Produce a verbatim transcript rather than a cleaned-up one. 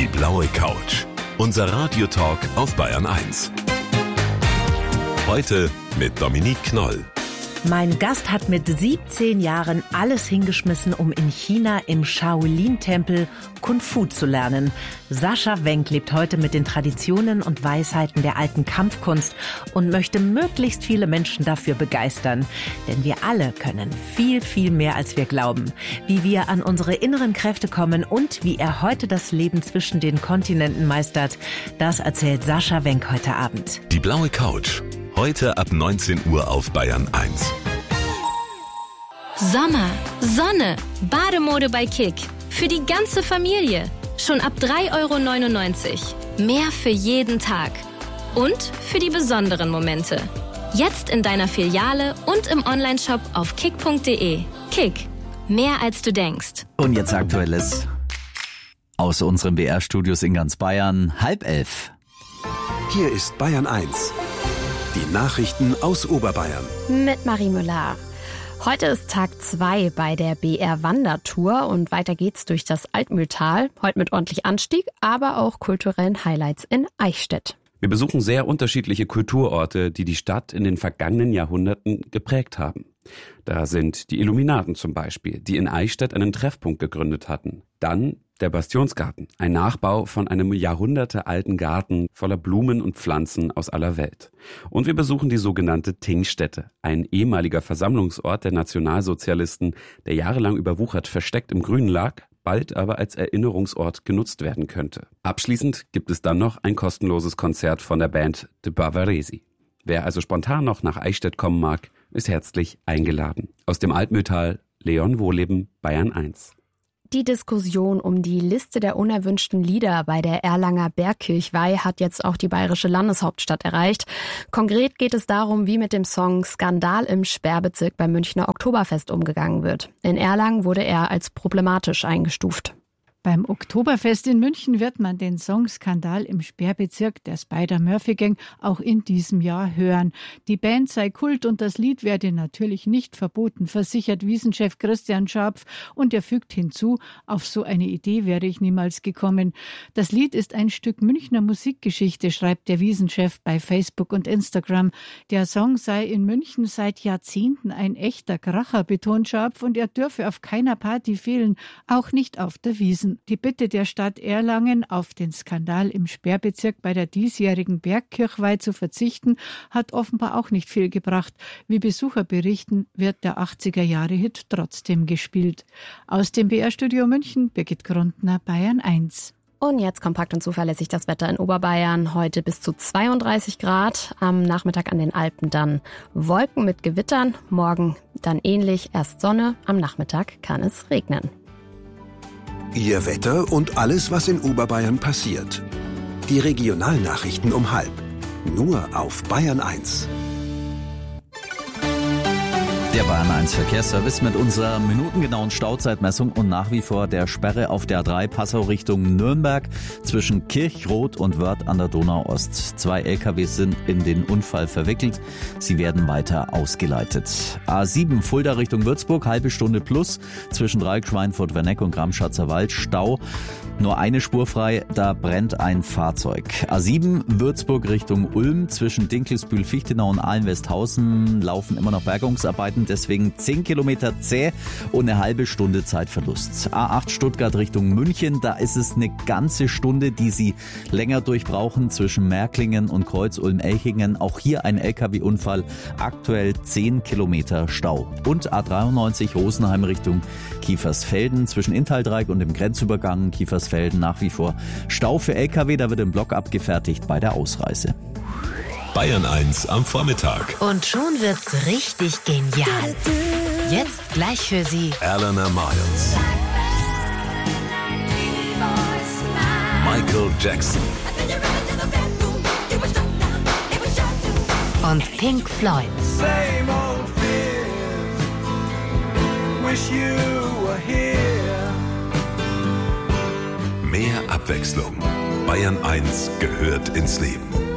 Die blaue Couch. Unser Radiotalk auf Bayern eins. Heute mit Dominique Knoll. Mein Gast hat mit siebzehn Jahren alles hingeschmissen, um in China im Shaolin-Tempel Kung Fu zu lernen. Sascha Wenk lebt heute mit den Traditionen und Weisheiten der alten Kampfkunst und möchte möglichst viele Menschen dafür begeistern. Denn wir alle können viel, viel mehr, als wir glauben. Wie wir an unsere inneren Kräfte kommen und wie er heute das Leben zwischen den Kontinenten meistert, das erzählt Sascha Wenk heute Abend. Die blaue Couch. Heute ab neunzehn Uhr auf Bayern eins. Sommer, Sonne, Bademode bei Kick. Für die ganze Familie. Schon ab drei Euro neunundneunzig. Mehr für jeden Tag. Und für die besonderen Momente. Jetzt in deiner Filiale und im Onlineshop auf kick punkt de. Kick. Mehr als du denkst. Und jetzt Aktuelles aus unseren B R-Studios in ganz Bayern. Halb elf. Hier ist Bayern eins. Die Nachrichten aus Oberbayern. Mit Marie Müller. Heute ist Tag zwei bei der B R-Wandertour und weiter geht's durch das Altmühltal. Heute mit ordentlich Anstieg, aber auch kulturellen Highlights in Eichstätt. Wir besuchen sehr unterschiedliche Kulturorte, die die Stadt in den vergangenen Jahrhunderten geprägt haben. Da sind die Illuminaten zum Beispiel, die in Eichstätt einen Treffpunkt gegründet hatten. Dann der Bastionsgarten, ein Nachbau von einem jahrhundertealten Garten voller Blumen und Pflanzen aus aller Welt. Und wir besuchen die sogenannte Thingstätte, ein ehemaliger Versammlungsort der Nationalsozialisten, der jahrelang überwuchert versteckt im Grünen lag, bald aber als Erinnerungsort genutzt werden könnte. Abschließend gibt es dann noch ein kostenloses Konzert von der Band De Bavaresi. Wer also spontan noch nach Eichstätt kommen mag, ist herzlich eingeladen. Aus dem Altmühltal, Leon Wohleben, Bayern eins. Die Diskussion um die Liste der unerwünschten Lieder bei der Erlanger Bergkirchweih hat jetzt auch die bayerische Landeshauptstadt erreicht. Konkret geht es darum, wie mit dem Song Skandal im Sperrbezirk beim Münchner Oktoberfest umgegangen wird. In Erlangen wurde er als problematisch eingestuft. Beim Oktoberfest in München wird man den Song Skandal im Sperrbezirk der Spider-Murphy-Gang auch in diesem Jahr hören. Die Band sei Kult und das Lied werde natürlich nicht verboten, versichert Wiesenchef Christian Scharpf. Und er fügt hinzu, auf so eine Idee wäre ich niemals gekommen. Das Lied ist ein Stück Münchner Musikgeschichte, schreibt der Wiesenchef bei Facebook und Instagram. Der Song sei in München seit Jahrzehnten ein echter Kracher, betont Scharpf, und er dürfe auf keiner Party fehlen, auch nicht auf der Wiesn. Die Bitte der Stadt Erlangen, auf den Skandal im Sperrbezirk bei der diesjährigen Bergkirchweih zu verzichten, hat offenbar auch nicht viel gebracht. Wie Besucher berichten, wird der achtziger-Jahre-Hit trotzdem gespielt. Aus dem B R-Studio München, Birgit Grundner, Bayern eins. Und jetzt kompakt und zuverlässig das Wetter in Oberbayern. Heute bis zu zweiunddreißig Grad. Am Nachmittag an den Alpen dann Wolken mit Gewittern. Morgen dann ähnlich, erst Sonne. Am Nachmittag kann es regnen. Ihr Wetter und alles, was in Oberbayern passiert. Die Regionalnachrichten um halb. Nur auf Bayern eins. Der Bayern eins Verkehrsservice mit unserer minutengenauen Stauzeitmessung und nach wie vor der Sperre auf der A drei Passau Richtung Nürnberg zwischen Kirchroth und Wörth an der Donau-Ost. Zwei L K Ws sind in den Unfall verwickelt. Sie werden weiter ausgeleitet. A sieben Fulda Richtung Würzburg, halbe Stunde plus zwischen Dreieck, Schweinfurt, Werneck und Gramschatzer Wald. Stau, nur eine Spur frei, da brennt ein Fahrzeug. A sieben Würzburg Richtung Ulm zwischen Dinkelsbühl, Fichtenau und Ahlen-Westhausen laufen immer noch Bergungsarbeiten. Deswegen zehn Kilometer zäh und eine halbe Stunde Zeitverlust. A acht Stuttgart Richtung München, da ist es eine ganze Stunde, die Sie länger durchbrauchen zwischen Märklingen und Kreuz-Ulm-Elchingen. Auch hier ein L K W-Unfall, aktuell zehn Kilometer Stau. Und A dreiundneunzig Rosenheim Richtung Kiefersfelden zwischen Inntal-Dreieck und dem Grenzübergang Kiefersfelden nach wie vor Stau für L K W, da wird im Block abgefertigt bei der Ausreise. Bayern eins am Vormittag. Und schon wird's richtig genial. Jetzt gleich für Sie Eleanor Miles. Michael Jackson. und Pink Floyd. Same old fears. Wish you were here. Mehr Abwechslung. Bayern eins gehört ins Leben.